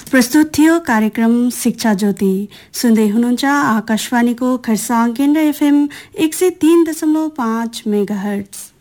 प्रस्तुत थियो कार्यक्रम शिक्षा ज्योति। सुन्दै हुनुहुन्छ आकाशवाणीको खरसाङ केन्द्र FM 103.5 मेगाहर्ट्ज।